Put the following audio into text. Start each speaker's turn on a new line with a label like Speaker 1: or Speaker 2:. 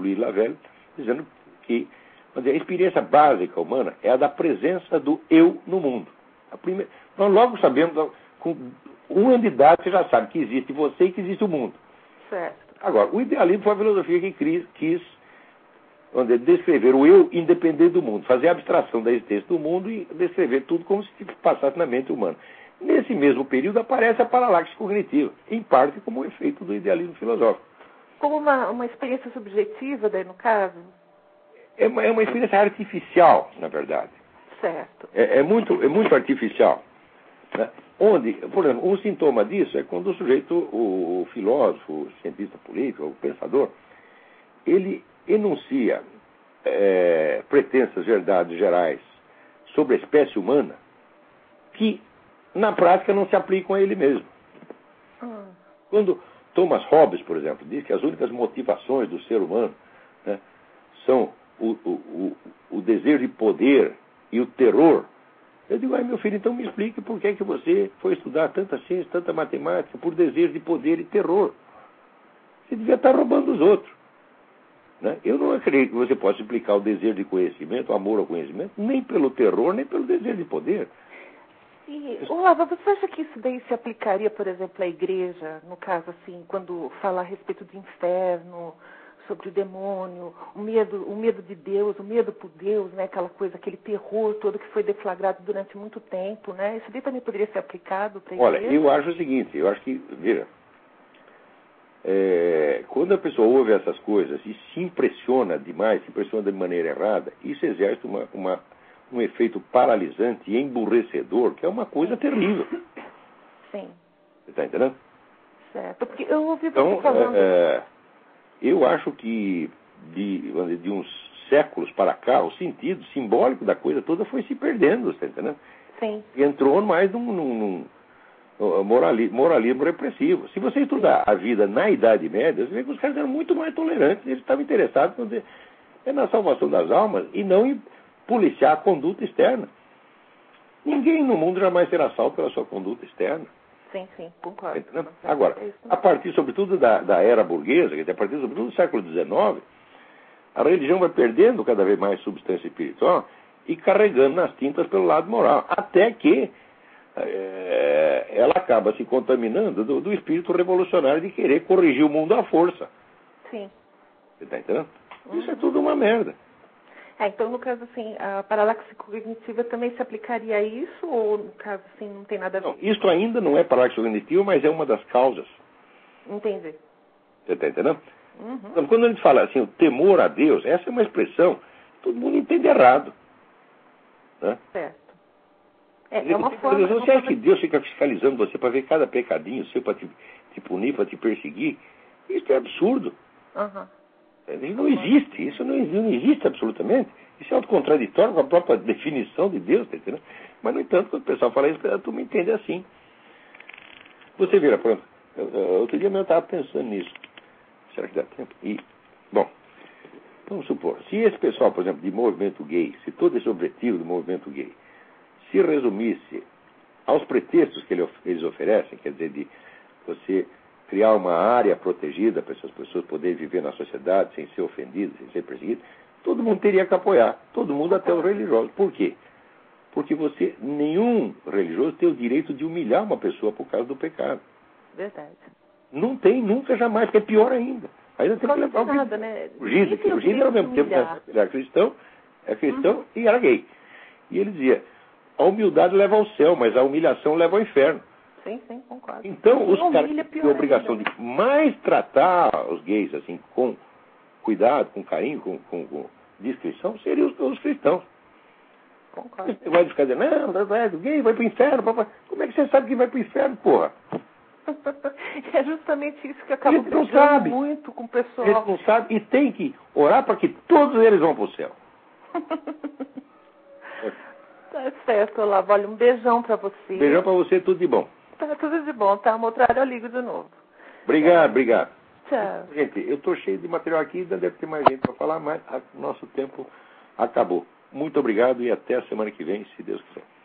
Speaker 1: Louis Lavelle, dizendo que a experiência básica humana é a da presença do eu no mundo. Nós logo sabemos, com um ano de idade, você já sabe que existe você e que existe o mundo.
Speaker 2: Certo.
Speaker 1: Agora, o idealismo foi a filosofia que quis descrever o eu independente do mundo, fazer a abstração da existência do mundo e descrever tudo como se passasse na mente humana. Nesse mesmo período aparece a paralaxe cognitiva, em parte como um efeito do idealismo filosófico.
Speaker 2: Como uma experiência subjetiva, daí, no caso?
Speaker 1: É uma experiência artificial, na verdade.
Speaker 2: Certo.
Speaker 1: É muito artificial. Né? Onde, por exemplo, um sintoma disso é quando o sujeito, o filósofo, o cientista político, o pensador, ele enuncia pretensas verdades gerais sobre a espécie humana que, na prática, não se aplicam a ele mesmo. Quando Thomas Hobbes, por exemplo, diz que as únicas motivações do ser humano, né, são o desejo de poder e o terror, eu digo, meu filho, então me explique por que você foi estudar tanta ciência, tanta matemática, por desejo de poder e terror. Você devia estar roubando os outros. Né? Eu não acredito que você possa explicar o desejo de conhecimento, o amor ao conhecimento, nem pelo terror, nem pelo desejo de poder.
Speaker 2: E, Olavo, você acha que isso daí se aplicaria, por exemplo, à igreja, no caso, assim, quando fala a respeito do inferno, sobre o demônio, o medo de Deus, o medo por Deus, né, aquela coisa, aquele terror todo que foi deflagrado durante muito tempo, né? Isso daí também poderia ser aplicado para a igreja?
Speaker 1: Olha, eu acho o seguinte, eu acho que, veja, quando a pessoa ouve essas coisas e se impressiona demais, se impressiona de maneira errada, isso exerce um efeito paralisante e emburrecedor, que é uma coisa terrível.
Speaker 2: Sim.
Speaker 1: Você está entendendo?
Speaker 2: Certo. Porque eu ouvi você falando...
Speaker 1: eu acho que de uns séculos para cá, o sentido simbólico da coisa toda foi se perdendo, você está entendendo?
Speaker 2: Sim.
Speaker 1: E entrou mais num moralismo repressivo. Se você estudar a vida na Idade Média, você vê que os caras eram muito mais tolerantes, eles estavam interessados na salvação das almas e não em policiar a conduta externa. Ninguém no mundo jamais será salvo pela sua conduta externa.
Speaker 2: Sim, concordo.
Speaker 1: Agora, a partir, sobretudo, da era burguesa, a partir, sobretudo, do século XIX, a religião vai perdendo cada vez mais substância espiritual e carregando nas tintas pelo lado moral, até que ela acaba se contaminando do espírito revolucionário de querer corrigir o mundo à força.
Speaker 2: Sim.
Speaker 1: Você está entendendo? Isso é tudo uma merda.
Speaker 2: Então, no caso, assim, a paralaxe cognitiva também se aplicaria a isso? Ou, no caso, assim, não tem nada a ver?
Speaker 1: Não, isso ainda não é paralaxe cognitiva, mas é uma das causas.
Speaker 2: Entendi.
Speaker 1: Você está entendendo? Então, quando a gente fala assim, o temor a Deus, essa é uma expressão que todo mundo entende errado. Né?
Speaker 2: Certo. É uma forma...
Speaker 1: Você acha que Deus fica fiscalizando você para ver cada pecadinho seu, para te punir, para te perseguir? Isso é absurdo. Não existe, isso não existe absolutamente. Isso é autocontradictório com a própria definição de Deus, tá entendendo? Mas, no entanto, quando o pessoal fala isso, tu me entende assim. Você vira, pronto. Outro dia eu estava pensando nisso. Será que dá tempo? Bom, vamos supor, se esse pessoal, por exemplo, de movimento gay, se todo esse objetivo do movimento gay se resumisse aos pretextos que eles oferecem, quer dizer, de você criar uma área protegida para essas pessoas poderem viver na sociedade sem ser ofendidas, sem ser perseguidas, todo mundo teria que apoiar. Todo mundo, até os religiosos. Por quê? Porque nenhum religioso tem o direito de humilhar uma pessoa por causa do pecado.
Speaker 2: Verdade.
Speaker 1: Não tem, nunca, jamais, porque é pior ainda. Ainda tem que levar
Speaker 2: nada, né?
Speaker 1: O Gide, ao mesmo tempo, ele era cristão e era gay. E ele dizia, a humildade leva ao céu, mas a humilhação leva ao inferno.
Speaker 2: Sim, concordo.
Speaker 1: Então, os caras têm a obrigação de mais tratar os gays assim, com cuidado, com carinho, com discrição, seriam os cristãos.
Speaker 2: Concordo.
Speaker 1: Você vai ficar dizendo, o gay vai pro inferno. Como é que você sabe que vai pro inferno, porra?
Speaker 2: É justamente isso que acaba
Speaker 1: brigando
Speaker 2: muito com o pessoal.
Speaker 1: Eles não sabem e tem que orar para que todos eles vão para o céu.
Speaker 2: Tá certo, Olavo. Olha, um beijão para você.
Speaker 1: Beijão para você, tudo de bom.
Speaker 2: Tá tudo de bom, tá? Uma outra hora eu ligo de novo.
Speaker 1: Obrigado.
Speaker 2: Tchau.
Speaker 1: Gente, eu estou cheio de material aqui, ainda deve ter mais gente para falar, mas nosso tempo acabou. Muito obrigado e até a semana que vem, se Deus quiser.